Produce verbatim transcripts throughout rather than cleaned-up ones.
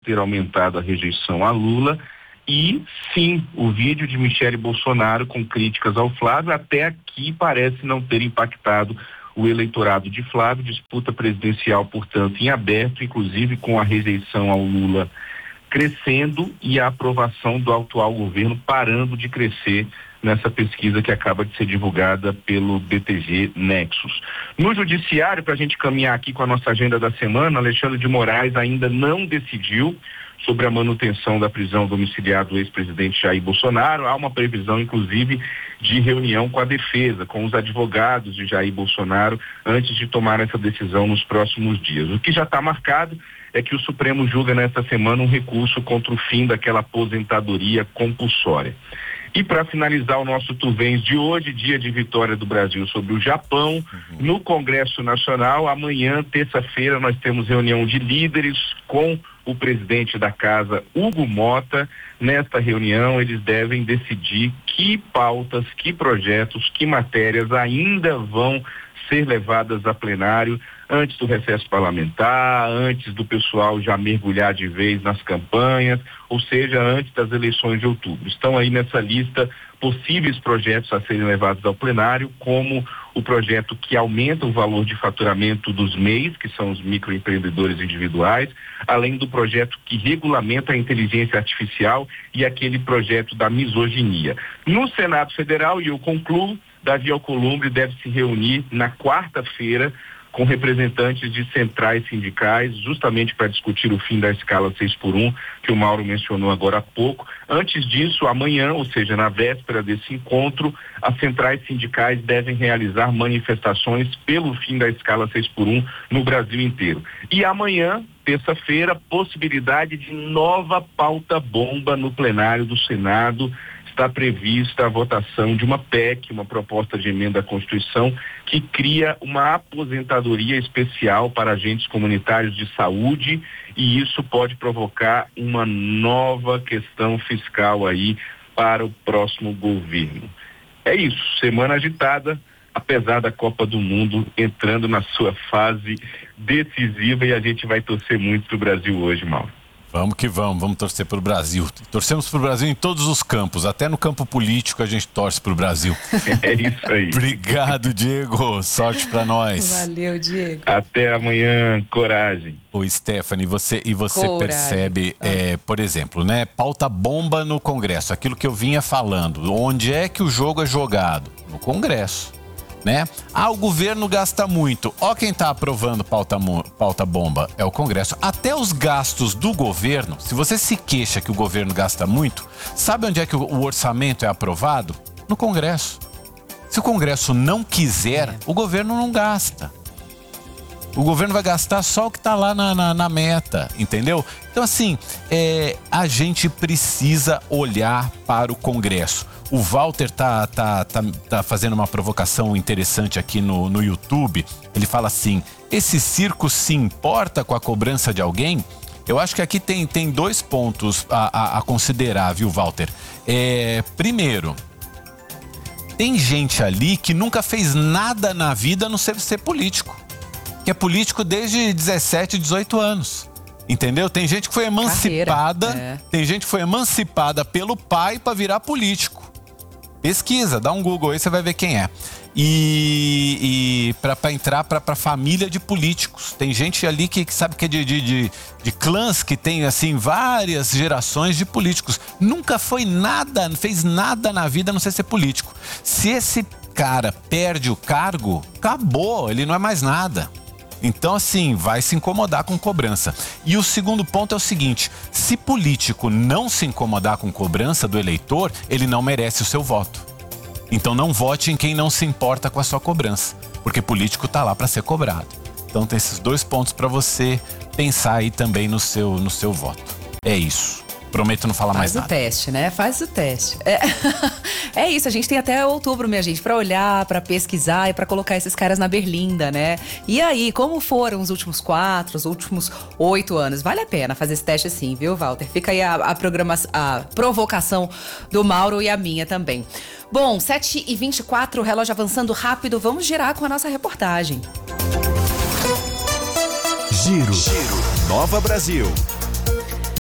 ter aumentado a rejeição a Lula. E, sim, o vídeo de Michele Bolsonaro com críticas ao Flávio até aqui parece não ter impactado o eleitorado de Flávio. Disputa presidencial, portanto, em aberto, inclusive com a rejeição ao Lula crescendo e a aprovação do atual governo parando de crescer nessa pesquisa que acaba de ser divulgada pelo B T G Nexus. No judiciário, para a gente caminhar aqui com a nossa agenda da semana, Alexandre de Moraes ainda não decidiu sobre a manutenção da prisão domiciliar do ex-presidente Jair Bolsonaro. Há uma previsão, inclusive, de reunião com a defesa, com os advogados de Jair Bolsonaro, antes de tomar essa decisão nos próximos dias. O que já está marcado é que o Supremo julga nesta semana um recurso contra o fim daquela aposentadoria compulsória. E para finalizar o nosso Tuvens de hoje, dia de vitória do Brasil sobre o Japão, uhum. no Congresso Nacional, amanhã, terça-feira, nós temos reunião de líderes com o presidente da casa, Hugo Mota. Nesta reunião, eles devem decidir que pautas, que projetos, que matérias ainda vão ser levadas a plenário antes do recesso parlamentar, antes do pessoal já mergulhar de vez nas campanhas, ou seja, antes das eleições de outubro. Estão aí nessa lista possíveis projetos a serem levados ao plenário, como o projeto que aumenta o valor de faturamento dos M E Is, que são os microempreendedores individuais, além do projeto que regulamenta a inteligência artificial e aquele projeto da misoginia. No Senado Federal, e eu concluo, Davi Alcolumbre deve se reunir na quarta-feira com representantes de centrais sindicais, justamente para discutir o fim da escala seis por um, que o Mauro mencionou agora há pouco. Antes disso, amanhã, ou seja, na véspera desse encontro, as centrais sindicais devem realizar manifestações pelo fim da escala seis por um no Brasil inteiro. E amanhã, terça-feira, possibilidade de nova pauta bomba no plenário do Senado. Está prevista a votação de uma P E C, uma proposta de emenda à Constituição, que cria uma aposentadoria especial para agentes comunitários de saúde, e isso pode provocar uma nova questão fiscal aí para o próximo governo. É isso, semana agitada, apesar da Copa do Mundo entrando na sua fase decisiva, e a gente vai torcer muito pro Brasil hoje, Mauro. Vamos que vamos, vamos torcer para o Brasil. Torcemos para o Brasil em todos os campos, até no campo político a gente torce para o Brasil. É isso aí. Obrigado, Diego. Sorte para nós. Valeu, Diego. Até amanhã, coragem. Ô, Stephanie, você, e você coragem. percebe, é, por exemplo, né, pauta bomba no Congresso, aquilo que eu vinha falando. Onde é que o jogo é jogado? No Congresso. Né? Ah, o governo gasta muito. Ó, quem está aprovando pauta, pauta bomba é o Congresso. Até os gastos do governo, se você se queixa que o governo gasta muito, sabe onde é que o, o orçamento é aprovado? No Congresso. Se o Congresso não quiser, é. o governo não gasta. O governo vai gastar só o que está lá na, na, na meta, entendeu? Então, assim, é, a gente precisa olhar para o Congresso. O Walter tá, tá, tá, tá fazendo uma provocação interessante aqui no, no YouTube. Ele fala assim: esse circo se importa com a cobrança de alguém? Eu acho que aqui tem, tem dois pontos a, a, a considerar, viu, Walter? É, primeiro, tem gente ali que nunca fez nada na vida a não ser ser político. Que é político desde dezessete, dezoito anos. Entendeu? Tem gente que foi emancipada, é. tem gente que foi emancipada pelo pai para virar político. Pesquisa, dá um Google aí, você vai ver quem é. E, e para entrar para a família de políticos. Tem gente ali que, que sabe que é de, de, de, de clãs que tem, assim, várias gerações de políticos. Nunca foi nada, fez nada na vida a não ser ser político. Se esse cara perde o cargo, acabou, ele não é mais nada. Então, assim, vai se incomodar com cobrança. E o segundo ponto é o seguinte: se político não se incomodar com cobrança do eleitor, ele não merece o seu voto. Então não vote em quem não se importa com a sua cobrança, porque político tá lá para ser cobrado. Então tem esses dois pontos para você pensar aí também no seu, no seu voto. É isso. Prometo não falar mais nada. Faz o teste, né? Faz o teste. É, é isso, a gente tem até outubro, minha gente, pra olhar, pra pesquisar e pra colocar esses caras na berlinda, né? E aí, como foram os últimos quatro, os últimos oito anos? Vale a pena fazer esse teste assim, viu, Walter? Fica aí a, a, programação, a provocação do Mauro e a minha também. Bom, sete e vinte e quatro, relógio avançando rápido, vamos girar com a nossa reportagem. Giro. Giro. Nova Brasil.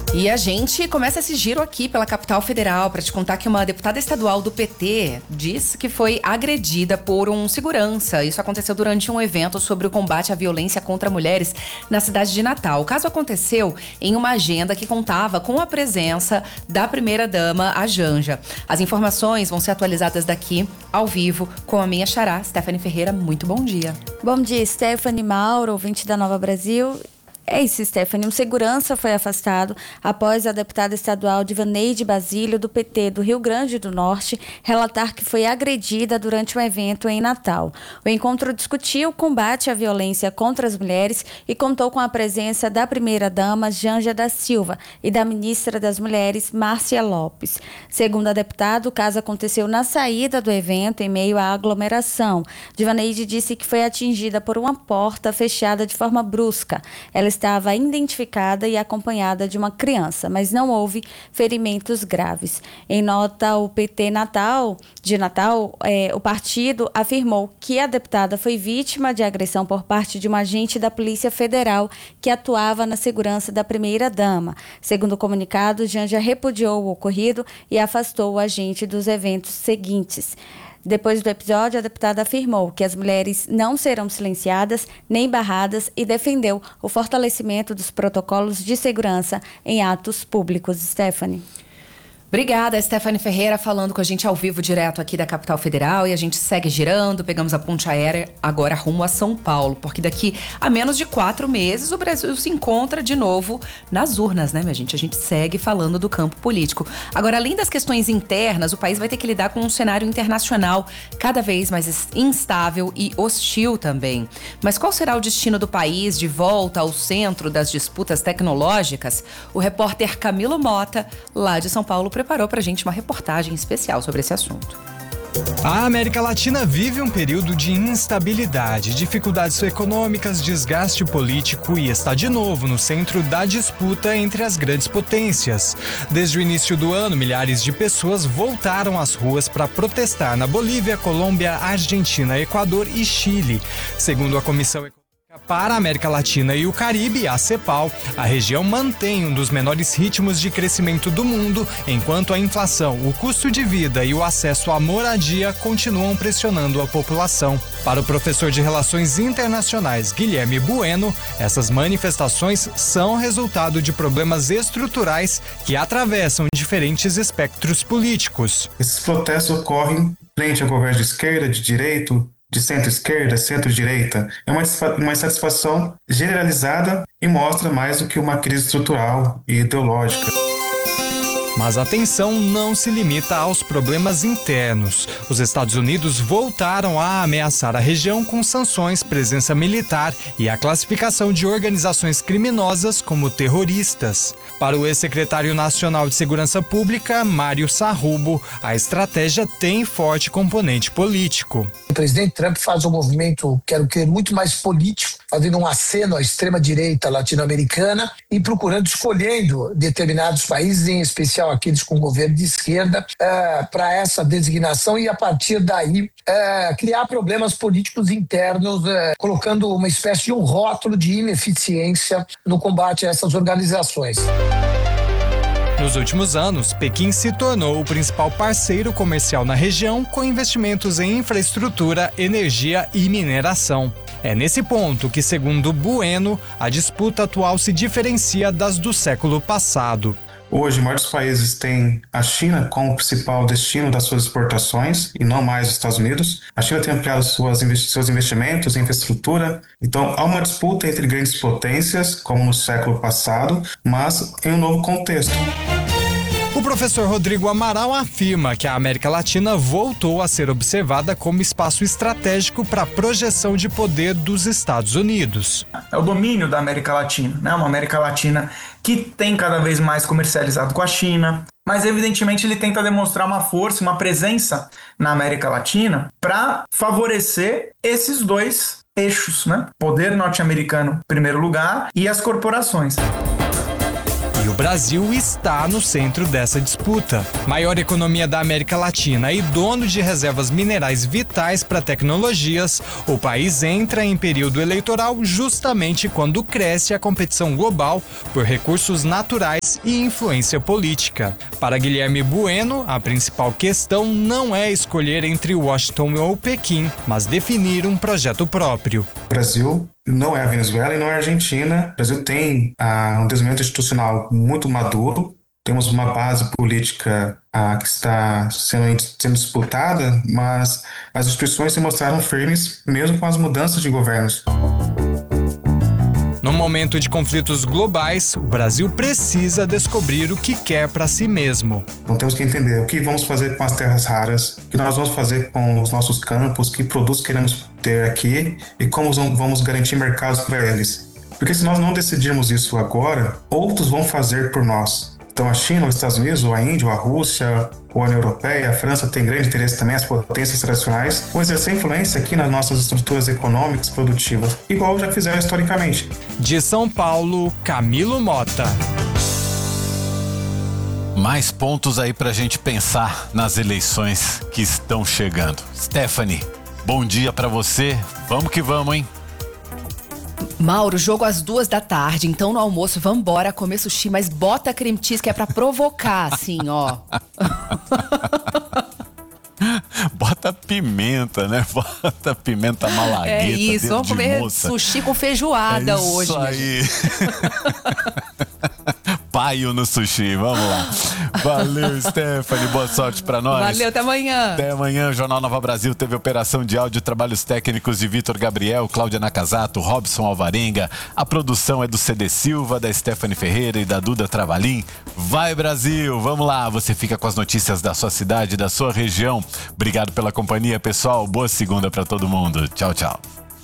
E a gente começa esse giro aqui pela capital federal para te contar que uma deputada estadual do P T diz que foi agredida por um segurança. Isso aconteceu durante um evento sobre o combate à violência contra mulheres na cidade de Natal. O caso aconteceu em uma agenda que contava com a presença da primeira-dama, a Janja. As informações vão ser atualizadas daqui, ao vivo, com a minha xará, Stephanie Ferreira. Muito bom dia. Bom dia, Stephanie, Mauro, ouvinte da Nova Brasil. É isso, Stephanie. Um segurança foi afastado após a deputada estadual Divaneide Basílio, do P T do Rio Grande do Norte, relatar que foi agredida durante um evento em Natal. O encontro discutiu o combate à violência contra as mulheres e contou com a presença da primeira-dama, Janja da Silva, e da ministra das Mulheres, Márcia Lopes. Segundo a deputada, o caso aconteceu na saída do evento, em meio à aglomeração. Divaneide disse que foi atingida por uma porta fechada de forma brusca. Ela estava identificada e acompanhada de uma criança, mas não houve ferimentos graves. Em nota, o P T Natal, de Natal, é, o partido afirmou que a deputada foi vítima de agressão por parte de um agente da Polícia Federal que atuava na segurança da primeira-dama. Segundo o comunicado, Janja repudiou o ocorrido e afastou o agente dos eventos seguintes. Depois do episódio, a deputada afirmou que as mulheres não serão silenciadas nem barradas e defendeu o fortalecimento dos protocolos de segurança em atos públicos. Stephanie. Obrigada, Stephanie Ferreira, falando com a gente ao vivo direto aqui da capital federal, e a gente segue girando, pegamos a ponte aérea agora rumo a São Paulo, porque daqui a menos de quatro meses o Brasil se encontra de novo nas urnas, né, minha gente? A gente segue falando do campo político. Agora, além das questões internas, o país vai ter que lidar com um cenário internacional cada vez mais instável e hostil também. Mas qual será o destino do país de volta ao centro das disputas tecnológicas? O repórter Camilo Mota, lá de São Paulo, preparou pra gente uma reportagem especial sobre esse assunto. A América Latina vive um período de instabilidade, dificuldades econômicas, desgaste político e está de novo no centro da disputa entre as grandes potências. Desde o início do ano, milhares de pessoas voltaram às ruas para protestar na Bolívia, Colômbia, Argentina, Equador e Chile. Segundo a Comissão Econômica para a América Latina e o Caribe, a CEPAL, a região mantém um dos menores ritmos de crescimento do mundo, enquanto a inflação, o custo de vida e o acesso à moradia continuam pressionando a população. Para o professor de Relações Internacionais, Guilherme Bueno, essas manifestações são resultado de problemas estruturais que atravessam diferentes espectros políticos. Esses protestos ocorrem frente ao governo de esquerda, de direita, de centro-esquerda, centro-direita, é uma, uma insatisfação generalizada e mostra mais do que uma crise estrutural e ideológica. Mas a tensão não se limita aos problemas internos. Os Estados Unidos voltaram a ameaçar a região com sanções, presença militar e a classificação de organizações criminosas como terroristas. Para o ex-secretário nacional de Segurança Pública, Mário Sarrubo, a estratégia tem forte componente político. O presidente Trump faz um movimento, quero crer, muito mais político, fazendo um aceno à extrema-direita latino-americana e procurando, escolhendo determinados países, em especial aqueles com governo de esquerda, uh, para essa designação e, a partir daí, uh, criar problemas políticos internos, uh, colocando uma espécie de um rótulo de ineficiência no combate a essas organizações. Nos últimos anos, Pequim se tornou o principal parceiro comercial na região, com investimentos em infraestrutura, energia e mineração. É nesse ponto que, segundo Bueno, a disputa atual se diferencia das do século passado. Hoje, a maioria dos países tem a China como principal destino das suas exportações e não mais os Estados Unidos. A China tem ampliado suas, seus investimentos em infraestrutura. Então, há uma disputa entre grandes potências, como no século passado, mas em um novo contexto. O professor Rodrigo Amaral afirma que a América Latina voltou a ser observada como espaço estratégico para a projeção de poder dos Estados Unidos. É o domínio da América Latina, né? Uma América Latina que tem cada vez mais comercializado com a China, mas evidentemente ele tenta demonstrar uma força, uma presença na América Latina para favorecer esses dois eixos, né? Poder norte-americano em primeiro lugar e as corporações. E o Brasil está no centro dessa disputa. Maior economia da América Latina e dono de reservas minerais vitais para tecnologias, o país entra em período eleitoral justamente quando cresce a competição global por recursos naturais e influência política. Para Guilherme Bueno, a principal questão não é escolher entre Washington ou Pequim, mas definir um projeto próprio. O Brasil não é a Venezuela e não é a Argentina. O Brasil tem ah, um desenvolvimento institucional muito maduro. Temos uma base política ah, que está sendo, sendo disputada, mas as instituições se mostraram firmes mesmo com as mudanças de governos. No momento de conflitos globais, o Brasil precisa descobrir o que quer para si mesmo. Então temos que entender o que vamos fazer com as terras raras, o que nós vamos fazer com os nossos campos, que produtos queremos ter aqui e como vamos garantir mercados para eles. Porque se nós não decidirmos isso agora, outros vão fazer por nós. Então a China, os Estados Unidos, ou a Índia, ou a Rússia, ou a União Europeia, a França tem grande interesse também, as potências tradicionais, vão exercer influência aqui nas nossas estruturas econômicas produtivas, igual já fizeram historicamente. De São Paulo, Camilo Mota. Mais pontos aí pra gente pensar nas eleições que estão chegando. Stephanie, bom dia pra você. Vamos que vamos, hein? Mauro, jogo às duas da tarde, então no almoço vambora comer sushi, mas bota creme cheese que é pra provocar, assim, ó. Bota pimenta, né? Bota pimenta malagueta. É isso, vamos de comer moça. sushi com feijoada é hoje. Isso aí. Paio no sushi, vamos lá. Valeu, Stephanie, boa sorte pra nós. Valeu, até amanhã. Até amanhã, o Jornal Nova Brasil teve operação de áudio e trabalhos técnicos de Vitor Gabriel, Cláudia Nakazato, Robson Alvarenga. A produção é do C D Silva, da Stephanie Ferreira e da Duda Travalim. Vai, Brasil, vamos lá. Você fica com as notícias da sua cidade, da sua região. Obrigado pela companhia, pessoal. Boa segunda pra todo mundo. Tchau, tchau.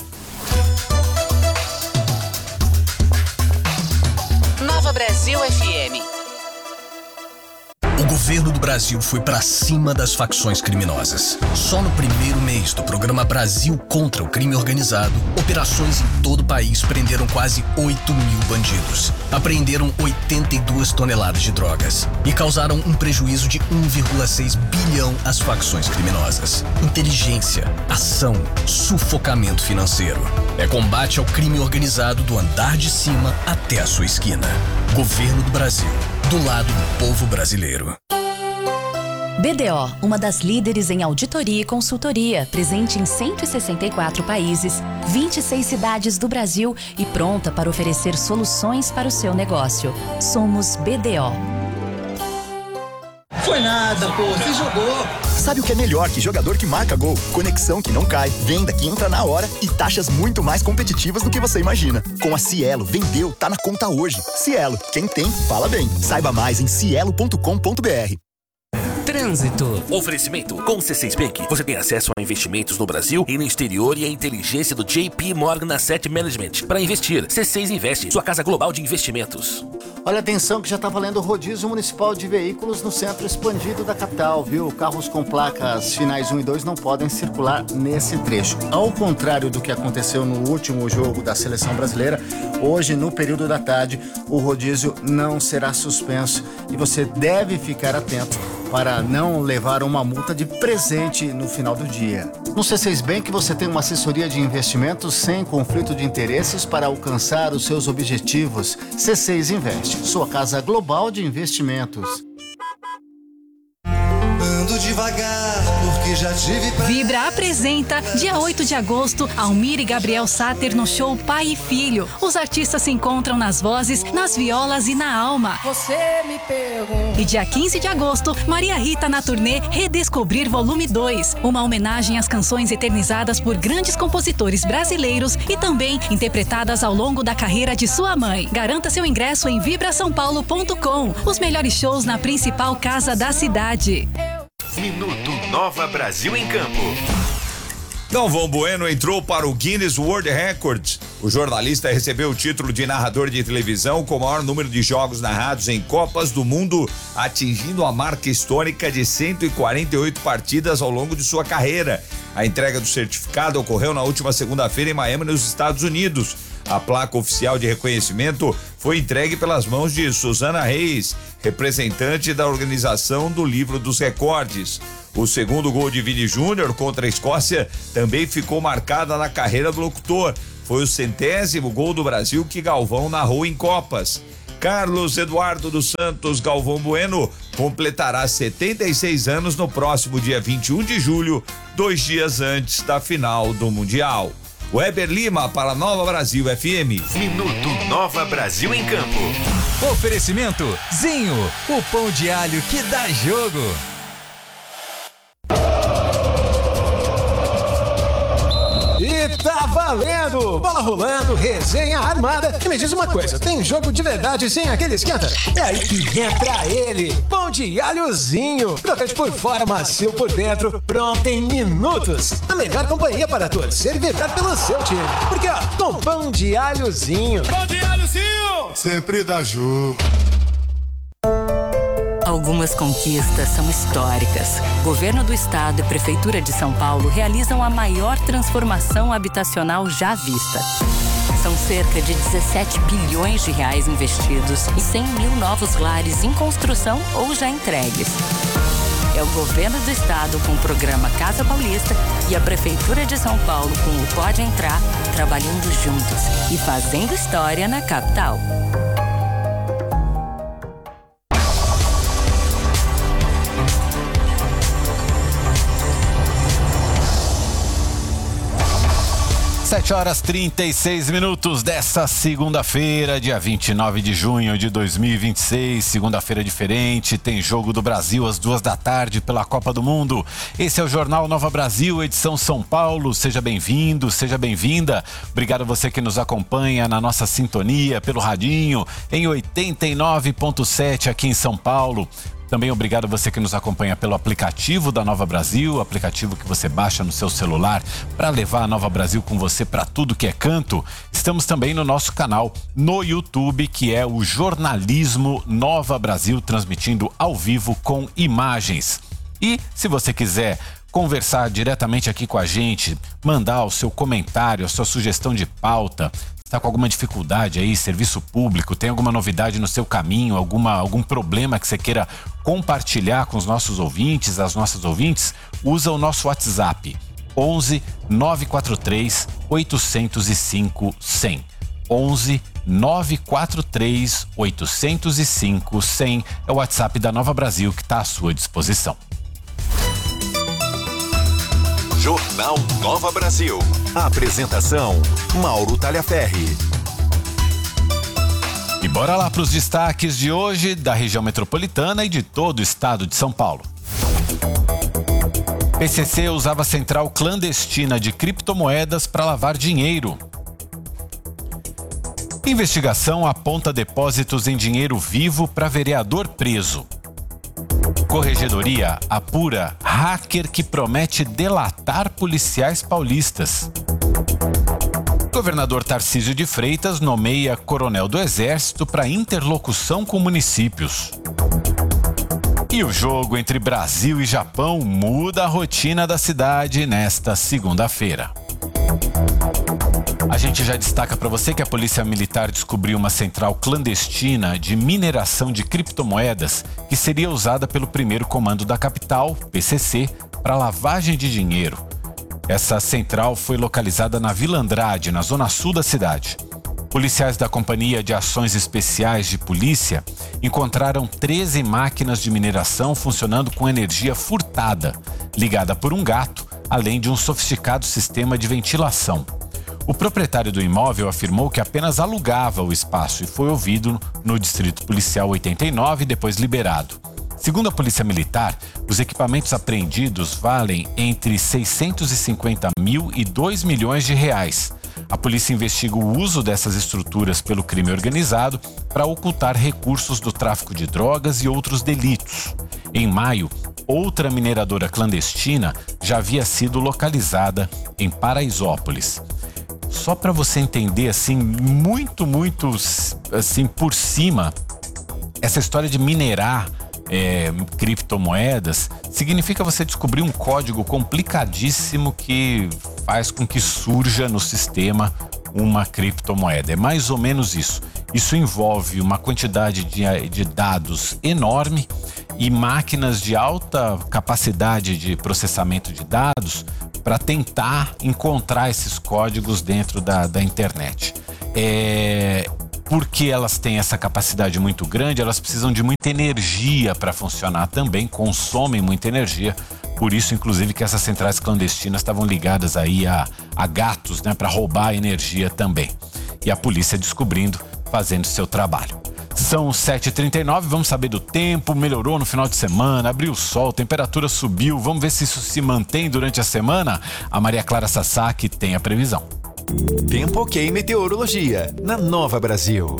Nova Brasil F M. O governo do Brasil foi pra cima das facções criminosas. Só no primeiro mês do programa Brasil contra o Crime Organizado, operações em todo o país prenderam quase oito mil bandidos. Apreenderam oitenta e duas toneladas de drogas e causaram um prejuízo de um vírgula seis bilhão às facções criminosas. Inteligência, ação, sufocamento financeiro. É combate ao crime organizado do andar de cima até a sua esquina. Governo do Brasil. Do lado do povo brasileiro. B D O, uma das líderes em auditoria e consultoria, presente em cento e sessenta e quatro países, vinte e seis cidades do Brasil e pronta para oferecer soluções para o seu negócio. Somos B D O. Foi nada, pô, você jogou. Sabe o que é melhor que jogador que marca gol? Conexão que não cai, venda que entra na hora e taxas muito mais competitivas do que você imagina. Com a Cielo, vendeu, tá na conta hoje. Cielo, quem tem, fala bem. Saiba mais em cielo ponto com ponto br. Trânsito. Oferecimento. Com o C seis Bank, você tem acesso a investimentos no Brasil e no exterior e a inteligência do J P Morgan Asset Management. Para investir, C seis Investe, sua casa global de investimentos. Olha, atenção que já está valendo o rodízio municipal de veículos no centro expandido da capital, viu? Carros com placas finais um e dois não podem circular nesse trecho. Ao contrário do que aconteceu no último jogo da seleção brasileira, hoje, no período da tarde, o rodízio não será suspenso e você deve ficar atento para não levar uma multa de presente no final do dia. No C seis Bank você tem uma assessoria de investimentos sem conflito de interesses para alcançar os seus objetivos. C seis Investe, sua casa global de investimentos. Ando devagar, porque já tive pra... Vibra apresenta, dia oito de agosto, Almir e Gabriel Sater no show Pai e Filho. Os artistas se encontram nas vozes, nas violas e na alma. Você me pergunta. E dia quinze de agosto, Maria Rita na turnê Redescobrir Volume dois. Uma homenagem às canções eternizadas por grandes compositores brasileiros e também interpretadas ao longo da carreira de sua mãe. Garanta seu ingresso em vibra são paulo ponto com. Os melhores shows na principal casa da cidade. Minuto Nova Brasil em Campo. Galvão Bueno entrou para o Guinness World Records. O jornalista recebeu o título de narrador de televisão com o maior número de jogos narrados em Copas do Mundo, atingindo a marca histórica de cento e quarenta e oito partidas ao longo de sua carreira. A entrega do certificado ocorreu na última segunda-feira em Miami, nos Estados Unidos. A placa oficial de reconhecimento foi foi entregue pelas mãos de Suzana Reis, representante da organização do Livro dos Recordes. O segundo gol de Vini Júnior contra a Escócia também ficou marcada na carreira do locutor. Foi o centésimo gol do Brasil que Galvão narrou em Copas. Carlos Eduardo dos Santos Galvão Bueno completará setenta e seis anos no próximo dia vinte e um de julho, dois dias antes da final do Mundial. Weber Lima para Nova Brasil F M. Minuto Nova Brasil em Campo. Oferecimento Zinho, o pão de alho que dá jogo. E tá valendo! Bola rolando, resenha armada. E me diz uma coisa, tem jogo de verdade sem aquele esquenta? É aí que entra ele, pão de alhozinho. Crocante por fora, macio por dentro, pronto em minutos. A melhor companhia para torcer e vibrar pelo seu time. Porque ó, com pão de alhozinho. Pão de alhozinho! Sempre dá jogo. Algumas conquistas são históricas. Governo do Estado e Prefeitura de São Paulo realizam a maior transformação habitacional já vista. São cerca de dezessete bilhões de reais investidos e cem mil novos lares em construção ou já entregues. É o Governo do Estado com o programa Casa Paulista e a Prefeitura de São Paulo com o Pode Entrar, trabalhando juntos e fazendo história na capital. sete horas trinta e seis minutos dessa segunda-feira, dia vinte e nove de junho de dois mil e vinte e seis. Segunda-feira diferente, tem jogo do Brasil às duas da tarde pela Copa do Mundo. Esse é o Jornal Nova Brasil, edição São Paulo. Seja bem-vindo, seja bem-vinda. Obrigado a você que nos acompanha na nossa sintonia pelo radinho em oitenta e nove ponto sete aqui em São Paulo. Também obrigado a você que nos acompanha pelo aplicativo da Nova Brasil, aplicativo que você baixa no seu celular para levar a Nova Brasil com você para tudo que é canto. Estamos também no nosso canal no YouTube, que é o Jornalismo Nova Brasil, transmitindo ao vivo com imagens. E se você quiser conversar diretamente aqui com a gente, mandar o seu comentário, a sua sugestão de pauta, está com alguma dificuldade aí, serviço público, tem alguma novidade no seu caminho, alguma, algum problema que você queira compartilhar com os nossos ouvintes, as nossas ouvintes, usa o nosso WhatsApp onze nove quatro três oito zero cinco cem. onze nove quatro três oito zero cinco cem é o WhatsApp da Nova Brasil que está à sua disposição. Jornal Nova Brasil. A apresentação, Mauro Talhaferri. E bora lá para os destaques de hoje da região metropolitana e de todo o estado de São Paulo. P C C usava central clandestina de criptomoedas para lavar dinheiro. Investigação aponta depósitos em dinheiro vivo para vereador preso. Corregedoria apura hacker que promete delatar policiais paulistas. Governador Tarcísio de Freitas nomeia coronel do Exército para interlocução com municípios. E o jogo entre Brasil e Japão muda a rotina da cidade nesta segunda-feira. A gente já destaca para você que a Polícia Militar descobriu uma central clandestina de mineração de criptomoedas que seria usada pelo primeiro comando da capital, P C C, para lavagem de dinheiro. Essa central foi localizada na Vila Andrade, na zona sul da cidade. Policiais da Companhia de Ações Especiais de Polícia encontraram treze máquinas de mineração funcionando com energia furtada, ligada por um gato, além de um sofisticado sistema de ventilação. O proprietário do imóvel afirmou que apenas alugava o espaço e foi ouvido no Distrito Policial oitenta e nove e depois liberado. Segundo a Polícia Militar, os equipamentos apreendidos valem entre seiscentos e cinquenta mil e dois milhões de reais. A polícia investiga o uso dessas estruturas pelo crime organizado para ocultar recursos do tráfico de drogas e outros delitos. Em maio, outra mineradora clandestina já havia sido localizada em Paraisópolis. Só para você entender assim, muito, muito assim por cima, essa história de minerar é, criptomoedas significa você descobrir um código complicadíssimo que faz com que surja no sistema uma criptomoeda. É mais ou menos isso. Isso envolve uma quantidade de, de dados enorme e máquinas de alta capacidade de processamento de dados para tentar encontrar esses códigos dentro da, da internet. É, porque elas têm essa capacidade muito grande, elas precisam de muita energia para funcionar também, consomem muita energia. Por isso, inclusive, que essas centrais clandestinas estavam ligadas aí a, a gatos, né, para roubar energia também. E a polícia descobrindo, fazendo seu trabalho. São sete e trinta e nove, vamos saber do tempo, melhorou no final de semana, abriu o sol, temperatura subiu, vamos ver se isso se mantém durante a semana? A Maria Clara Sasaki tem a previsão. Tempo Ok Meteorologia, na Nova Brasil.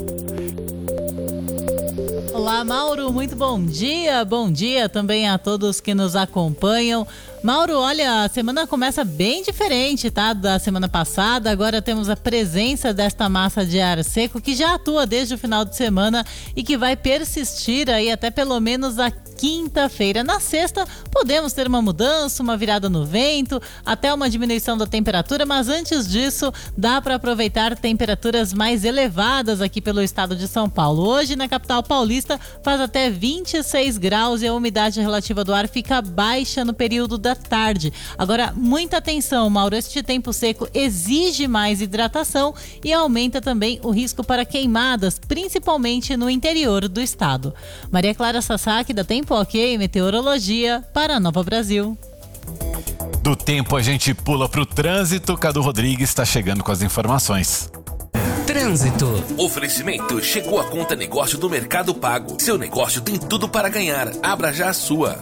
Olá, Mauro, muito bom dia. Bom dia também a todos que nos acompanham. Mauro, olha, a semana começa bem diferente, tá? Da semana passada. Agora temos a presença desta massa de ar seco que já atua desde o final de semana e que vai persistir aí até pelo menos a quinta-feira. Na sexta, podemos ter uma mudança, uma virada no vento, até uma diminuição da temperatura, mas antes disso, dá para aproveitar temperaturas mais elevadas aqui pelo estado de São Paulo. Hoje, na capital paulista, faz até vinte e seis graus e a umidade relativa do ar fica baixa no período da tarde. Agora, muita atenção, Mauro, este tempo seco exige mais hidratação e aumenta também o risco para queimadas, principalmente no interior do estado. Maria Clara Sasaki, da Tempo Ok Meteorologia, para a Nova Brasil. Do tempo a gente pula para o trânsito. Cadu Rodrigues está chegando com as informações. Trânsito. Oferecimento. Chegou a conta negócio do Mercado Pago. Seu negócio tem tudo para ganhar. Abra já a sua.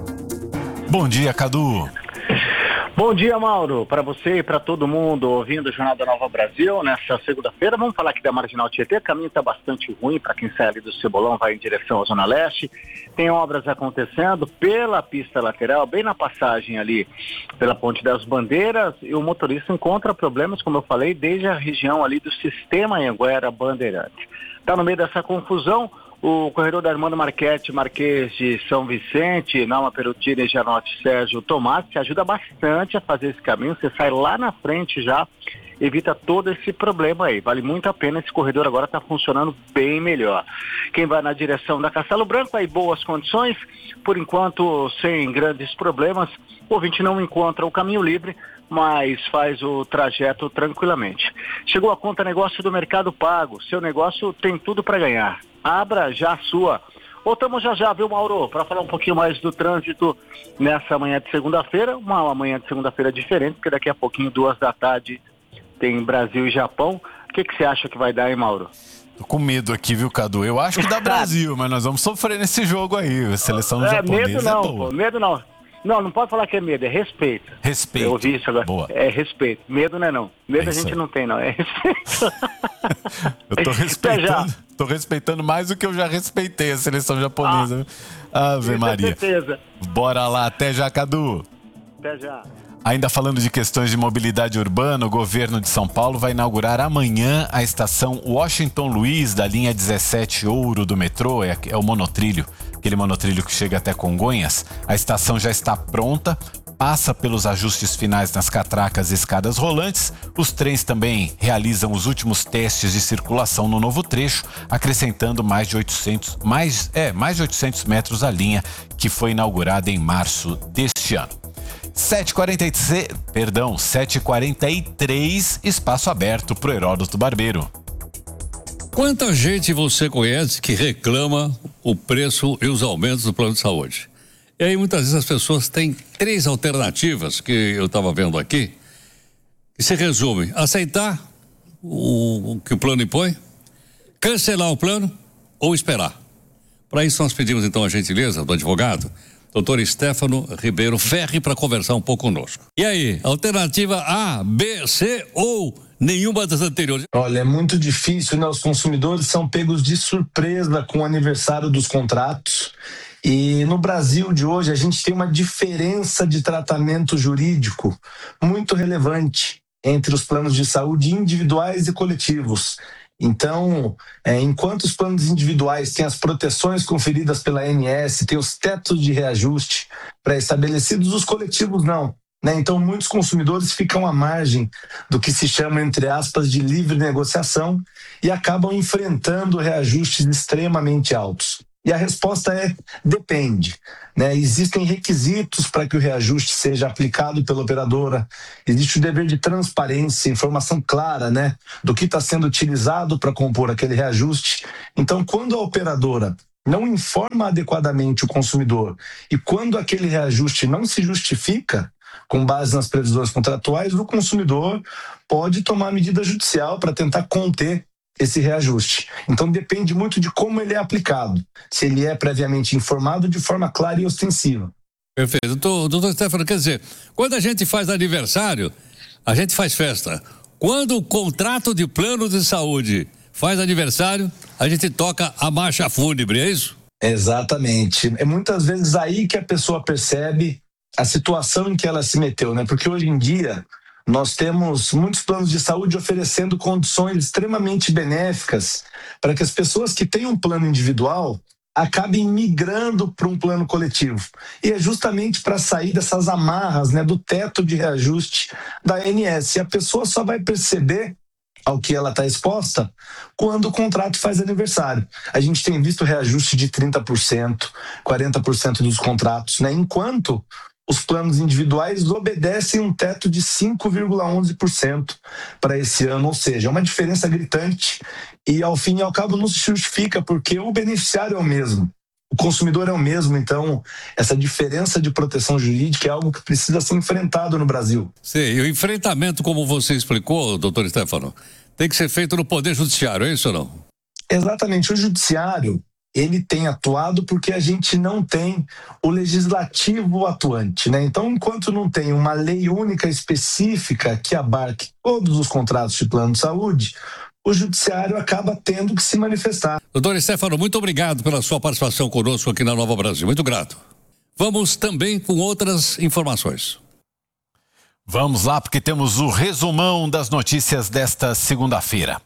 Bom dia, Cadu. Bom dia, Mauro, para você e para todo mundo ouvindo o Jornal da Nova Brasil nesta segunda-feira. Vamos falar aqui da Marginal Tietê. O caminho está bastante ruim para quem sai ali do Cebolão, vai em direção à Zona Leste. Tem obras acontecendo pela pista lateral, bem na passagem ali pela Ponte das Bandeiras, e o motorista encontra problemas, como eu falei, desde a região ali do Sistema Anhanguera Bandeirante. Está no meio dessa confusão o corredor da Armando Marchetti, Marquês de São Vicente, Nalma Perutini e Janote Sérgio Tomás, que ajuda bastante a fazer esse caminho. Você sai lá na frente já, evita todo esse problema aí. Vale muito a pena, esse corredor agora está funcionando bem melhor. Quem vai na direção da Castelo Branco, aí boas condições, por enquanto sem grandes problemas. O ouvinte não encontra o caminho livre, mas faz o trajeto tranquilamente. Chegou a conta negócio do Mercado Pago. Seu negócio tem tudo para ganhar. Abra já a sua. Voltamos já já, viu, Mauro? Para falar um pouquinho mais do trânsito nessa manhã de segunda-feira. Uma manhã de segunda-feira diferente, porque daqui a pouquinho, duas da tarde, tem Brasil e Japão. O que, que você acha que vai dar, hein, Mauro? Tô com medo aqui, viu, Cadu? Eu acho que dá Brasil, mas nós vamos sofrer nesse jogo aí. A seleção é, japonesa medo não, é boa. Pô, medo não. Não, não pode falar que é medo, é respeito. Respeito. Eu ouvi isso agora. Boa. É respeito. Medo não é não. Medo é a gente aí. não tem, não. É respeito. Eu tô respeitando, tô respeitando mais do que eu já respeitei a seleção japonesa. Ah, Ave Maria. Com certeza. Bora lá, até já, Cadu. Até já. Ainda falando de questões de mobilidade urbana, o governo de São Paulo vai inaugurar amanhã a estação Washington Luiz da linha dezessete Ouro do metrô, é, é o monotrilho, aquele monotrilho que chega até Congonhas. A estação já está pronta, passa pelos ajustes finais nas catracas e escadas rolantes. Os trens também realizam os últimos testes de circulação no novo trecho, acrescentando mais de oitocentos, mais, é, mais de oitocentos metros à linha, que foi inaugurada em março deste ano. sete e quarenta e seis, perdão, sete e quarenta e três, espaço aberto pro Heródoto Barbeiro. Quanta gente você conhece que reclama o preço e os aumentos do plano de saúde? E aí muitas vezes as pessoas têm três alternativas que eu estava vendo aqui, que se resume: aceitar o, o que o plano impõe, cancelar o plano ou esperar. Para isso nós pedimos então a gentileza do advogado doutor Stefano Ribeiro Ferri para conversar um pouco conosco. E aí, alternativa A, B, C ou nenhuma das anteriores? Olha, é muito difícil, né? Os consumidores são pegos de surpresa com o aniversário dos contratos. E no Brasil de hoje a gente tem uma diferença de tratamento jurídico muito relevante entre os planos de saúde individuais e coletivos. Então, é, enquanto os planos individuais têm as proteções conferidas pela A N S, têm os tetos de reajuste pré-estabelecidos, os coletivos não. né? Então, muitos consumidores ficam à margem do que se chama, entre aspas, de livre negociação e acabam enfrentando reajustes extremamente altos. E a resposta é: depende, né? Existem requisitos para que o reajuste seja aplicado pela operadora, existe o dever de transparência, informação clara, né, do que está sendo utilizado para compor aquele reajuste. Então, quando a operadora não informa adequadamente o consumidor e quando aquele reajuste não se justifica com base nas previsões contratuais, o consumidor pode tomar medida judicial para tentar conter esse reajuste. Então depende muito de como ele é aplicado, se ele é previamente informado de forma clara e ostensiva. Perfeito. Doutor, doutor Stefano, quer dizer, quando a gente faz aniversário, a gente faz festa. Quando o contrato de plano de saúde faz aniversário, a gente toca a marcha fúnebre, é isso? Exatamente. É muitas vezes aí que a pessoa percebe a situação em que ela se meteu, né? Porque hoje em dia nós temos muitos planos de saúde oferecendo condições extremamente benéficas para que as pessoas que têm um plano individual acabem migrando para um plano coletivo. E é justamente para sair dessas amarras, né, do teto de reajuste da A N S. E a pessoa só vai perceber ao que ela está exposta quando o contrato faz aniversário. A gente tem visto reajuste de trinta por cento, quarenta por cento dos contratos, né? Enquanto os planos individuais obedecem um teto de cinco vírgula onze por cento para esse ano, ou seja, é uma diferença gritante e, ao fim e ao cabo, não se justifica porque o beneficiário é o mesmo, o consumidor é o mesmo. Então, essa diferença de proteção jurídica é algo que precisa ser enfrentado no Brasil. Sim, e o enfrentamento, como você explicou, doutor Stefano, tem que ser feito no Poder Judiciário, é isso ou não? Exatamente, o Judiciário ele tem atuado porque a gente não tem o legislativo atuante, né? Então, enquanto não tem uma lei única específica que abarque todos os contratos de plano de saúde, o judiciário acaba tendo que se manifestar. Doutor Stefano, muito obrigado pela sua participação conosco aqui na Nova Brasil, muito grato. Vamos também com outras informações. Vamos lá, porque temos o resumão das notícias desta segunda-feira.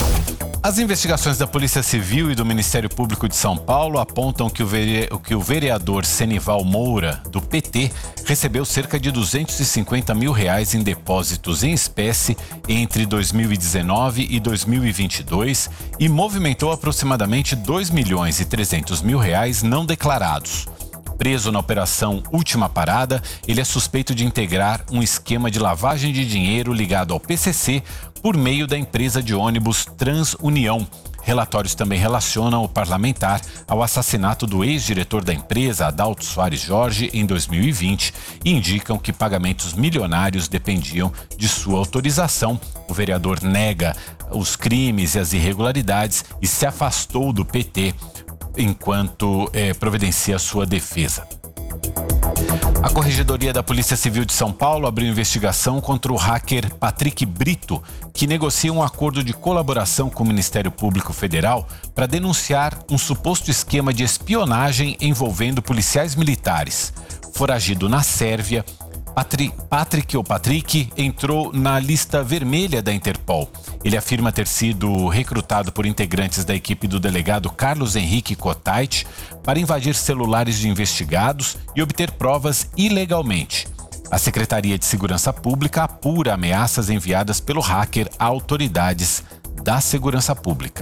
As investigações da Polícia Civil e do Ministério Público de São Paulo apontam que o, vere... que o vereador Senival Moura, do P T, recebeu cerca de duzentos e cinquenta mil reais em depósitos em espécie entre dois mil e dezenove e dois mil e vinte e dois e movimentou aproximadamente dois milhões e trezentos mil reais não declarados. Preso na operação Última Parada, ele é suspeito de integrar um esquema de lavagem de dinheiro ligado ao P C C por meio da empresa de ônibus TransUnião. Relatórios também relacionam o parlamentar ao assassinato do ex-diretor da empresa, Adalto Soares Jorge, em dois mil e vinte e indicam que pagamentos milionários dependiam de sua autorização. O vereador nega os crimes e as irregularidades e se afastou do P T enquanto eh, providencia sua defesa. A Corregedoria da Polícia Civil de São Paulo abriu investigação contra o hacker Patrick Brito, que negocia um acordo de colaboração com o Ministério Público Federal para denunciar um suposto esquema de espionagem envolvendo policiais militares. Foragido na Sérvia, Patrick, Patrick ou Patrick entrou na lista vermelha da Interpol. Ele afirma ter sido recrutado por integrantes da equipe do delegado Carlos Henrique Cotait para invadir celulares de investigados e obter provas ilegalmente. A Secretaria de Segurança Pública apura ameaças enviadas pelo hacker a autoridades da segurança pública.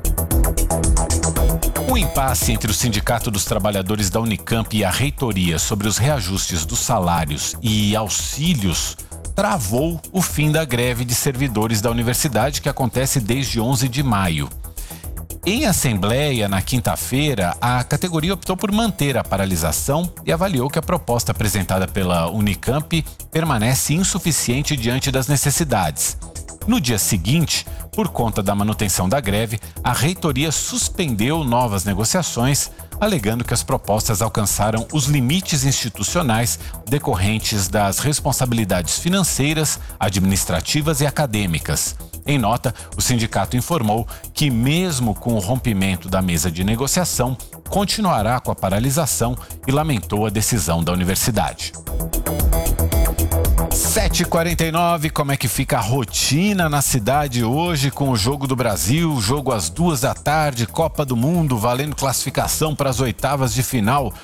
O impasse entre o Sindicato dos Trabalhadores da Unicamp e a reitoria sobre os reajustes dos salários e auxílios travou o fim da greve de servidores da universidade, que acontece desde onze de maio. Em assembleia, na quinta-feira, a categoria optou por manter a paralisação e avaliou que a proposta apresentada pela Unicamp permanece insuficiente diante das necessidades. No dia seguinte, por conta da manutenção da greve, a reitoria suspendeu novas negociações, alegando que as propostas alcançaram os limites institucionais decorrentes das responsabilidades financeiras, administrativas e acadêmicas. Em nota, o sindicato informou que, mesmo com o rompimento da mesa de negociação, continuará com a paralisação e lamentou a decisão da universidade. sete e quarenta e nove, como é que fica a rotina na cidade hoje com o Jogo do Brasil, jogo às duas da tarde, Copa do Mundo, valendo classificação para as oitavas de final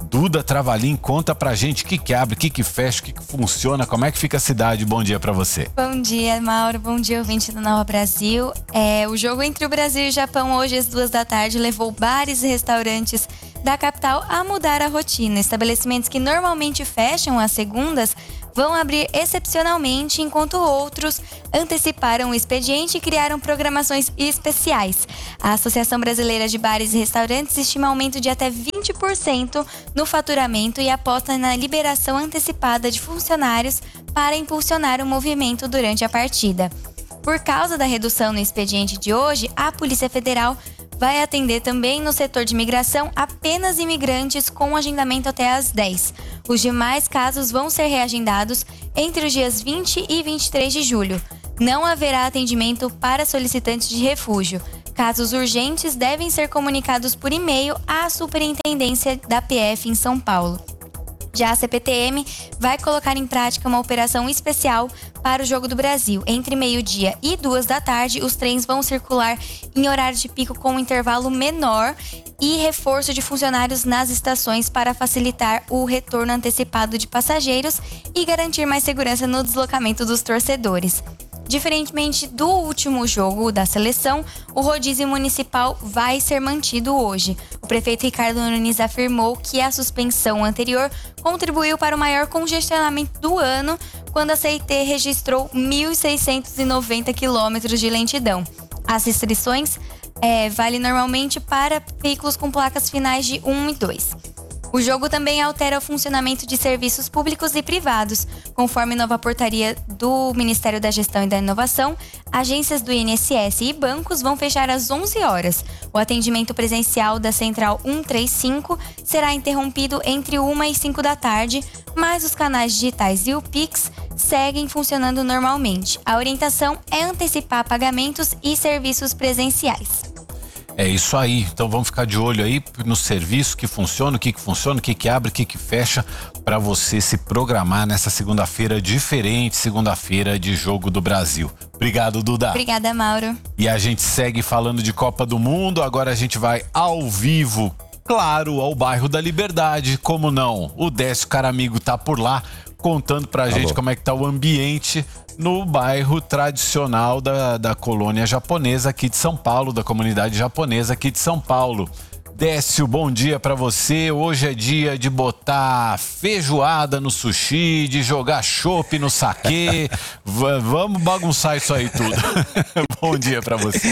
Duda Travalim, conta pra gente o que que abre, o que que fecha, o que que funciona, como é que fica a cidade. Bom dia pra você. Bom dia, Mauro. Bom dia, ouvinte do Nova Brasil. É, o jogo entre o Brasil e o Japão hoje às duas da tarde levou bares e restaurantes da capital a mudar a rotina. Estabelecimentos que normalmente fecham às segundas vão abrir excepcionalmente, enquanto outros anteciparam o expediente e criaram programações especiais. A Associação Brasileira de Bares e Restaurantes estima aumento de até vinte por cento no faturamento e aposta na liberação antecipada de funcionários para impulsionar o movimento durante a partida. Por causa da redução no expediente de hoje, a Polícia Federal vai atender também no setor de imigração apenas imigrantes com agendamento até às dez. Os demais casos vão ser reagendados entre os dias vinte e vinte e três de julho. Não haverá atendimento para solicitantes de refúgio. Casos urgentes devem ser comunicados por e-mail à Superintendência da P F em São Paulo. Já a C P T M vai colocar em prática uma operação especial para o Jogo do Brasil. Entre meio-dia e duas da tarde, os trens vão circular em horário de pico com um intervalo menor e reforço de funcionários nas estações para facilitar o retorno antecipado de passageiros e garantir mais segurança no deslocamento dos torcedores. Diferentemente do último jogo da seleção, o rodízio municipal vai ser mantido hoje. O prefeito Ricardo Nunes afirmou que a suspensão anterior contribuiu para o maior congestionamento do ano, quando a C I T registrou mil seiscentos e noventa quilômetros de lentidão. As restrições é, valem normalmente para veículos com placas finais de um e dois. O jogo também altera o funcionamento de serviços públicos e privados. Conforme nova portaria do Ministério da Gestão e da Inovação, agências do I N S S e bancos vão fechar às onze horas. O atendimento presencial da Central cento e trinta e cinco será interrompido entre uma e cinco da tarde, mas os canais digitais e o Pix seguem funcionando normalmente. A orientação é antecipar pagamentos e serviços presenciais. É isso aí, então vamos ficar de olho aí no serviço que funciona, o que que funciona, o que que abre, o que que fecha, para você se programar nessa segunda-feira diferente, segunda-feira de Jogo do Brasil. Obrigado, Duda. Obrigada, Mauro. E a gente segue falando de Copa do Mundo, agora a gente vai ao vivo, claro, ao bairro da Liberdade, como não? O Décio Caramigo tá por lá, contando pra Alô. gente como é que tá o ambiente no bairro tradicional da, da colônia japonesa aqui de São Paulo, da comunidade japonesa aqui de São Paulo. Décio, bom dia pra você. Hoje é dia de botar feijoada no sushi, de jogar chopp no saquê. v- vamos bagunçar isso aí tudo. Bom dia pra você.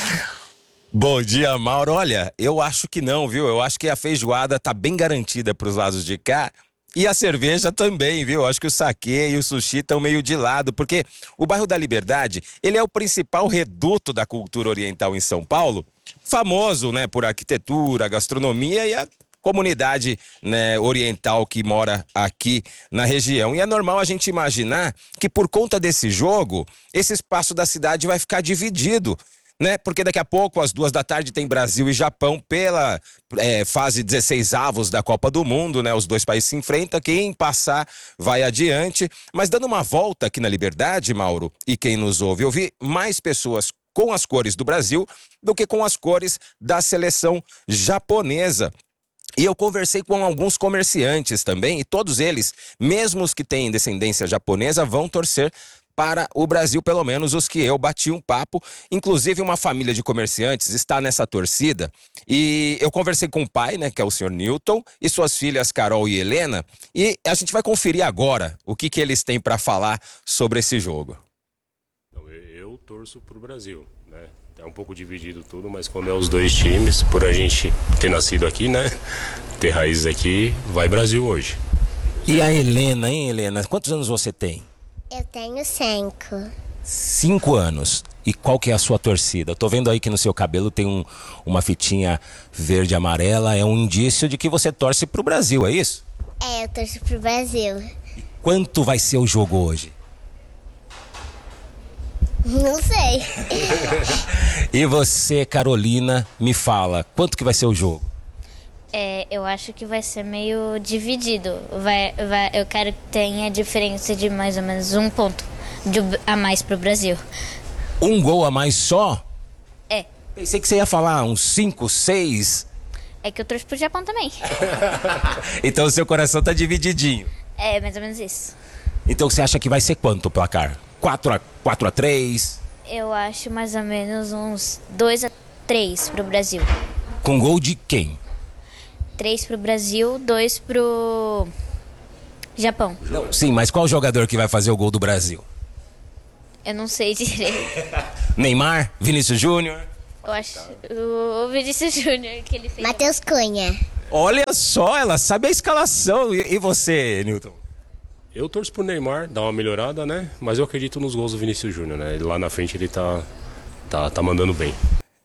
Bom dia, Mauro. Olha, eu acho que não, viu? Eu acho que a feijoada tá bem garantida pros lados de cá. E a cerveja também, viu? Acho que o saquê e o sushi estão meio de lado, porque o bairro da Liberdade, ele é o principal reduto da cultura oriental em São Paulo, famoso, né, por arquitetura, gastronomia e a comunidade, né, oriental que mora aqui na região. E é normal a gente imaginar que por conta desse jogo, esse espaço da cidade vai ficar dividido, né? Porque daqui a pouco, às duas da tarde, tem Brasil e Japão pela é, fase dezesseis avos da Copa do Mundo, né? Os dois países se enfrentam, quem passar vai adiante. Mas dando uma volta aqui na Liberdade, Mauro, e quem nos ouve, eu vi mais pessoas com as cores do Brasil do que com as cores da seleção japonesa. E eu conversei com alguns comerciantes também, e todos eles, mesmo os que têm descendência japonesa, vão torcer para o Brasil, pelo menos os que eu bati um papo. Inclusive, uma família de comerciantes está nessa torcida. E eu conversei com o pai, né, que é o senhor Newton, e suas filhas Carol e Helena. E a gente vai conferir agora o que, que eles têm para falar sobre esse jogo. Eu torço para o Brasil, né? É um pouco dividido tudo, mas como é os dois times, por a gente ter nascido aqui, né, ter raízes aqui, vai Brasil hoje. E a Helena, hein, Helena? Quantos anos você tem? Eu tenho cinco. Cinco anos. E qual que é a sua torcida? Eu tô vendo aí que no seu cabelo tem um, uma fitinha verde e amarela. É um indício de que você torce pro Brasil, é isso? É, eu torço pro Brasil. Quanto vai ser o jogo hoje? Não sei. E você, Carolina, me fala, quanto que vai ser o jogo? É, eu acho que vai ser meio dividido. Vai, vai, eu quero que tenha diferença de mais ou menos um ponto de, a mais pro Brasil. Um gol a mais só? É. Pensei que você ia falar uns cinco, seis. É que eu torço pro Japão também. Então o seu coração tá divididinho. É, mais ou menos isso. Então você acha que vai ser quanto o placar? quatro a três? Eu acho mais ou menos uns dois a três pro Brasil. Com gol de quem? três pro Brasil, dois pro Japão. Não, sim, mas qual jogador que vai fazer o gol do Brasil? Eu não sei direito. Neymar? Vinícius Júnior? Eu acho o Vinícius Júnior que ele fez. Matheus Cunha. Olha só, ela sabe a escalação. E, e você, Newton? Eu torço pro Neymar, dar uma melhorada, né? Mas eu acredito nos gols do Vinícius Júnior, né? Ele, lá na frente ele tá, tá, tá mandando bem.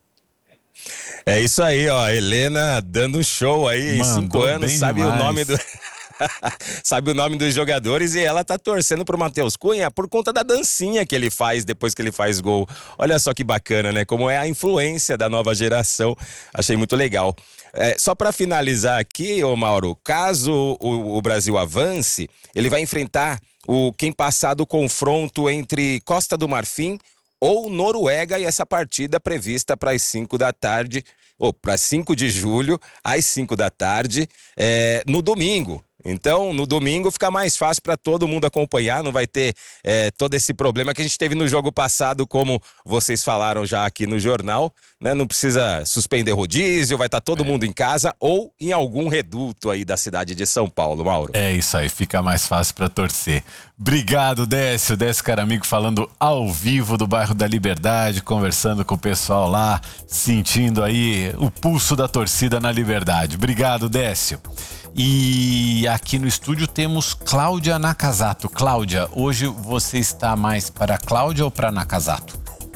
É isso aí, ó. Helena dando show aí em cinco anos, sabe demais. o nome do. Sabe o nome dos jogadores e ela tá torcendo pro Matheus Cunha por conta da dancinha que ele faz depois que ele faz gol. Olha só que bacana, né? Como é a influência da nova geração. Achei muito legal. É, só para finalizar aqui, ô Mauro, caso o, o Brasil avance, ele vai enfrentar o quem passar do confronto entre Costa do Marfim ou Noruega, e essa partida prevista para as cinco da tarde, ou para cinco de julho, às cinco da tarde, é, no domingo. Então, no domingo fica mais fácil para todo mundo acompanhar, não vai ter é, todo esse problema que a gente teve no jogo passado, como vocês falaram já aqui no jornal, né? Não precisa suspender rodízio, vai estar todo é. mundo em casa ou em algum reduto aí da cidade de São Paulo, Mauro. É isso aí, fica mais fácil para torcer. Obrigado, Décio, Décio Caramigo falando ao vivo do bairro da Liberdade, conversando com o pessoal lá, sentindo aí o pulso da torcida na Liberdade. Obrigado, Décio. E aqui no estúdio temos Cláudia Nakazato. Cláudia, hoje você está mais para Cláudia ou para Nakazato?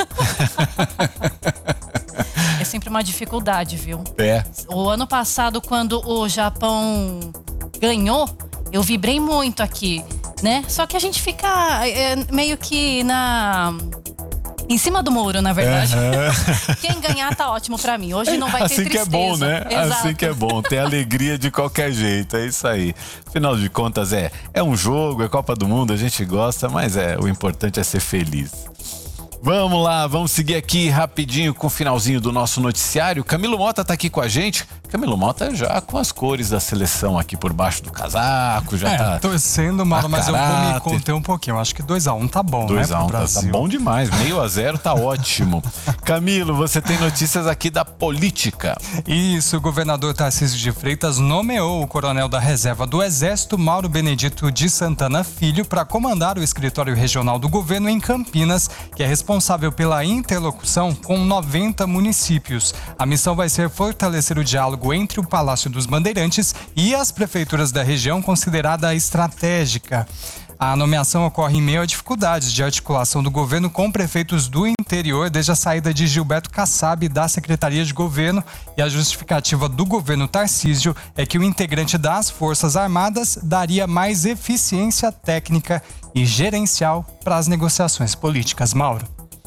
É sempre uma dificuldade, viu? É. O ano passado, quando o Japão ganhou, eu vibrei muito aqui, né? Só que a gente fica é, meio que na... em cima do muro, na verdade. Uhum. Quem ganhar tá ótimo pra mim. Hoje não vai ter assim tristeza. Assim que é bom, né? Exato. Assim que é bom. Tem alegria de qualquer jeito. É isso aí. Afinal de contas, é, é um jogo, é Copa do Mundo, a gente gosta, mas é, o importante é ser feliz. Vamos lá, vamos seguir aqui rapidinho com o finalzinho do nosso noticiário. Camilo Mota tá aqui com a gente. Camilo Mota já com as cores da seleção aqui por baixo do casaco, já é, tá torcendo, Mauro, mas eu vou me conter um pouquinho. Eu acho que dois a um tá bom, dois né, a um tá, tá bom demais, meio a zero tá ótimo. Camilo, você tem notícias aqui da política. Isso, o governador Tarcísio de Freitas nomeou o coronel da reserva do Exército, Mauro Benedito de Santana Filho, para comandar o escritório regional do governo em Campinas, que é responsável pela interlocução com noventa municípios. A missão vai ser fortalecer o diálogo entre o Palácio dos Bandeirantes e as prefeituras da região considerada estratégica. A nomeação ocorre em meio a dificuldades de articulação do governo com prefeitos do interior desde a saída de Gilberto Kassab da Secretaria de Governo, e a justificativa do governo Tarcísio é que o integrante das Forças Armadas daria mais eficiência técnica e gerencial para as negociações políticas. Mauro.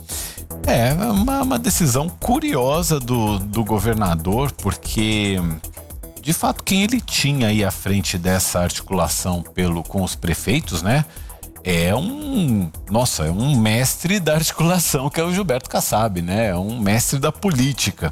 É, uma, uma decisão curiosa do, do governador, porque, de fato, quem ele tinha aí à frente dessa articulação pelo, com os prefeitos, né? É um, nossa, é um mestre da articulação, que é o Gilberto Kassab, né? É um mestre da política.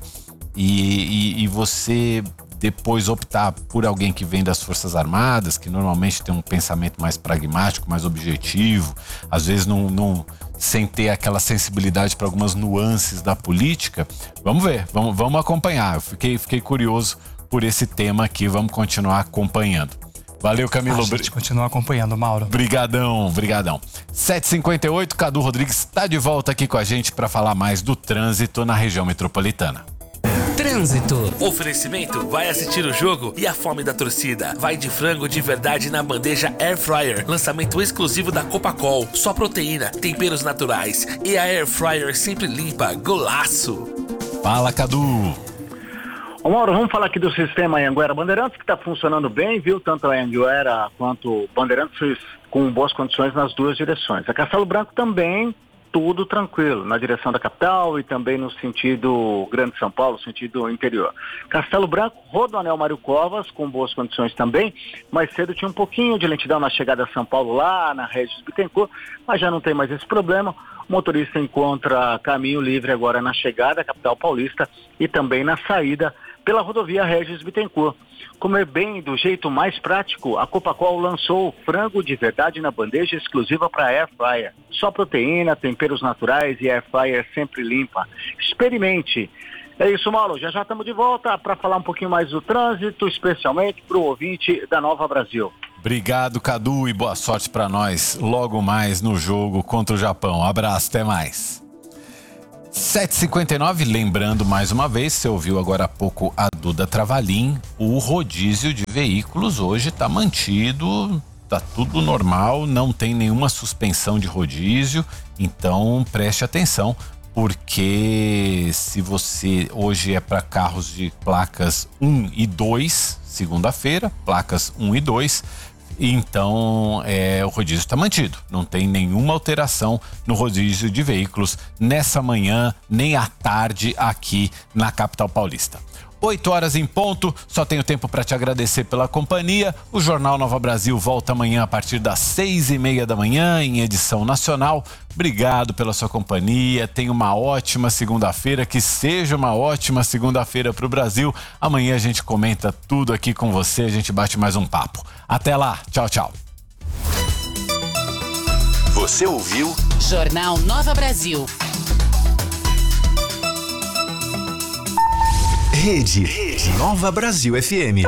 E, e, e você depois optar por alguém que vem das Forças Armadas, que normalmente tem um pensamento mais pragmático, mais objetivo, às vezes não, não sem ter aquela sensibilidade para algumas nuances da política. Vamos ver, vamos, vamos acompanhar. Eu fiquei, fiquei curioso por esse tema aqui, vamos continuar acompanhando. Valeu, Camilo. A gente continua acompanhando, Mauro. Brigadão, brigadão. sete e cinquenta e oito, Cadu Rodrigues está de volta aqui com a gente para falar mais do trânsito na região metropolitana. Trânsito. Oferecimento, vai assistir o jogo e a fome da torcida. Vai de frango de verdade na bandeja Air Fryer. Lançamento exclusivo da Copacol. Só proteína, temperos naturais e a Air Fryer sempre limpa. Golaço. Fala, Cadu. Ô Mauro, vamos falar aqui do sistema Anhanguera Bandeirantes, que está funcionando bem, viu? Tanto a Anhanguera quanto Bandeirantes com boas condições nas duas direções. A Castelo Branco também, tudo tranquilo, na direção da capital e também no sentido Grande São Paulo, sentido interior. Castelo Branco, Rodoanel Mário Covas, com boas condições também. Mais cedo tinha um pouquinho de lentidão na chegada a São Paulo, lá na Regis Bittencourt, mas já não tem mais esse problema. O motorista encontra caminho livre agora na chegada à capital paulista e também na saída pela rodovia Regis Bittencourt. Comer bem do jeito mais prático, a Copacol lançou frango de verdade na bandeja exclusiva para Air Fryer. Só proteína, temperos naturais e Air Fryer sempre limpa. Experimente. É isso, Mauro. Já já estamos de volta para falar um pouquinho mais do trânsito, especialmente para o ouvinte da Nova Brasil. Obrigado, Cadu, e boa sorte para nós logo mais no jogo contra o Japão. Abraço, até mais. sete e cinquenta e nove, lembrando mais uma vez, você ouviu agora há pouco a Duda Travalim, o rodízio de veículos hoje está mantido, está tudo normal, não tem nenhuma suspensão de rodízio, então preste atenção, porque se você hoje é para carros de placas um e dois, segunda-feira, placas um e dois, então é, o rodízio está mantido, não tem nenhuma alteração no rodízio de veículos nessa manhã nem à tarde aqui na capital paulista. oito horas em ponto, só tenho tempo para te agradecer pela companhia. O Jornal Nova Brasil volta amanhã a partir das seis e meia da manhã em edição nacional. Obrigado pela sua companhia, tenha uma ótima segunda-feira, que seja uma ótima segunda-feira para o Brasil. Amanhã a gente comenta tudo aqui com você, a gente bate mais um papo. Até lá, tchau, tchau. Você ouviu Jornal Nova Brasil. Rede, Rede Nova Brasil F M.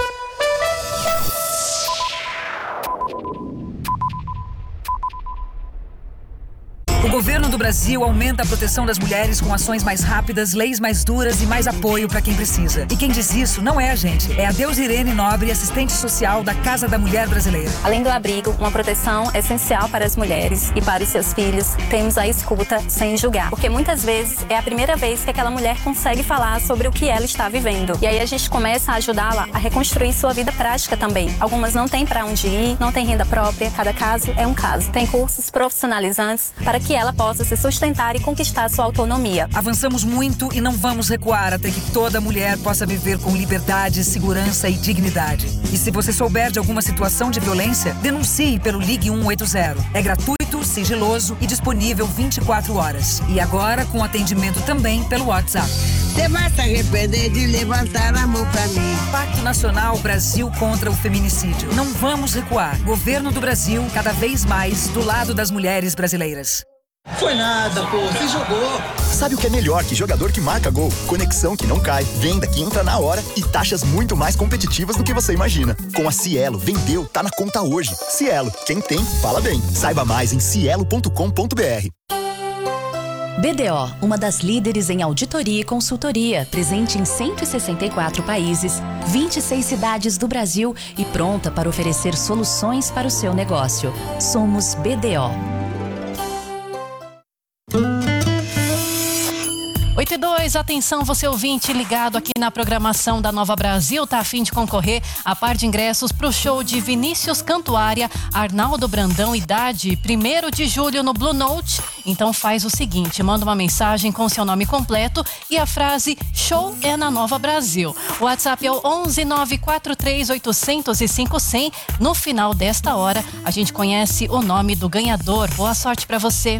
O governo do Brasil aumenta a proteção das mulheres com ações mais rápidas, leis mais duras e mais apoio para quem precisa. E quem diz isso não é a gente, é a Deusirene Nobre, assistente social da Casa da Mulher Brasileira. Além do abrigo, uma proteção essencial para as mulheres e para os seus filhos, temos a escuta sem julgar. Porque muitas vezes é a primeira vez que aquela mulher consegue falar sobre o que ela está vivendo. E aí a gente começa a ajudá-la a reconstruir sua vida prática também. Algumas não têm para onde ir, não têm renda própria, cada caso é um caso. Tem cursos profissionalizantes para que ela possa se sustentar e conquistar sua autonomia. Avançamos muito e não vamos recuar até que toda mulher possa viver com liberdade, segurança e dignidade. E se você souber de alguma situação de violência, denuncie pelo Ligue um oito zero. É gratuito, sigiloso e disponível vinte e quatro horas. E agora com atendimento também pelo WhatsApp. Você vai se arrepender de levantar a mão pra mim. Pacto Nacional Brasil contra o Feminicídio. Não vamos recuar. Governo do Brasil, cada vez mais do lado das mulheres brasileiras. Foi nada, pô, você jogou. Sabe o que é melhor que jogador que marca gol? Conexão que não cai, venda que entra na hora e taxas muito mais competitivas do que você imagina. Com a Cielo, vendeu, tá na conta hoje. Cielo, quem tem, fala bem. Saiba mais em cielo ponto com ponto br. B D O, uma das líderes em auditoria e consultoria, presente em cento e sessenta e quatro países, vinte e seis cidades do Brasil e pronta para oferecer soluções para o seu negócio. Somos B D O. oito e dois, atenção você ouvinte ligado aqui na programação da Nova Brasil, tá a fim de concorrer a par de ingressos pro show de Vinícius Cantuária, Arnaldo Brandão, idade primeiro de julho no Blue Note. Então faz o seguinte, manda uma mensagem com seu nome completo e a frase show é na Nova Brasil. O WhatsApp é o onze nove quatro três oito zero zero cinco zero zero. No final desta hora a gente conhece o nome do ganhador. Boa sorte pra você.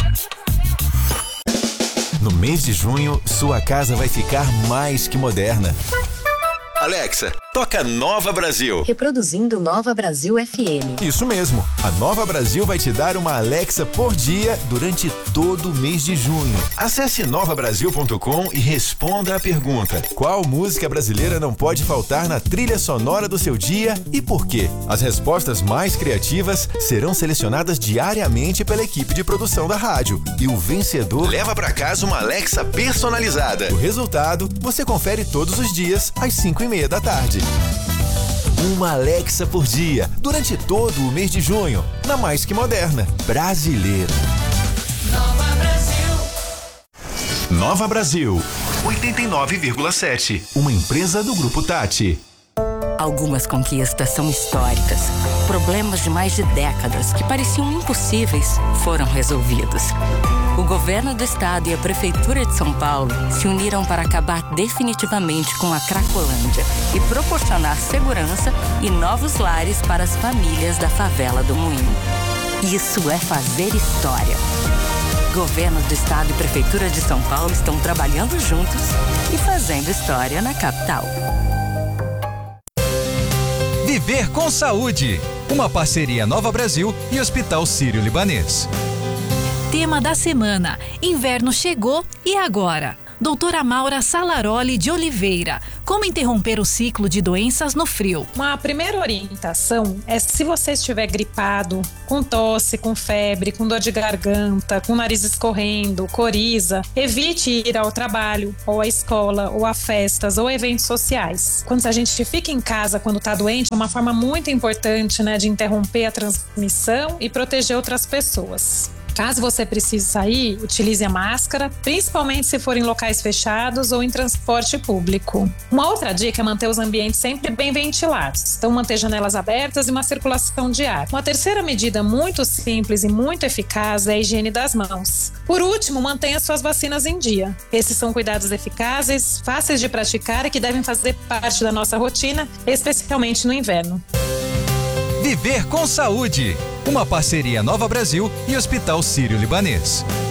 No mês de junho, sua casa vai ficar mais que moderna. Alexa, toca Nova Brasil. Reproduzindo Nova Brasil F M. Isso mesmo. A Nova Brasil vai te dar uma Alexa por dia durante todo o mês de junho. Acesse nova brasil ponto com e responda a pergunta: qual música brasileira não pode faltar na trilha sonora do seu dia e por quê? As respostas mais criativas serão selecionadas diariamente pela equipe de produção da rádio. E o vencedor leva pra casa uma Alexa personalizada. O resultado você confere todos os dias às cinco e meia da tarde. Uma Alexa por dia, durante todo o mês de junho, na mais que moderna, brasileira. Nova Brasil. Nova Brasil, oitenta e nove vírgula sete, uma empresa do Grupo Tati. Algumas conquistas são históricas. Problemas de mais de décadas que pareciam impossíveis foram resolvidos. O governo do estado e a prefeitura de São Paulo se uniram para acabar definitivamente com a Cracolândia e proporcionar segurança e novos lares para as famílias da favela do Moinho. Isso é fazer história. Governo do Estado e Prefeitura de São Paulo estão trabalhando juntos e fazendo história na capital. Viver com Saúde. Uma parceria Nova Brasil e Hospital Sírio-Libanês. Tema da semana: Inverno chegou e agora? Doutora Maura Salaroli de Oliveira, como interromper o ciclo de doenças no frio? Uma primeira orientação é, se você estiver gripado, com tosse, com febre, com dor de garganta, com nariz escorrendo, coriza, evite ir ao trabalho, ou à escola, ou a festas, ou eventos sociais. Quando a gente fica em casa quando está doente, é uma forma muito importante, né, de interromper a transmissão e proteger outras pessoas. Caso você precise sair, utilize a máscara, principalmente se for em locais fechados ou em transporte público. Uma outra dica é manter os ambientes sempre bem ventilados, então manter janelas abertas e uma circulação de ar. Uma terceira medida muito simples e muito eficaz é a higiene das mãos. Por último, mantenha suas vacinas em dia. Esses são cuidados eficazes, fáceis de praticar e que devem fazer parte da nossa rotina, especialmente no inverno. Viver com Saúde. Uma parceria Nova Brasil e Hospital Sírio-Libanês.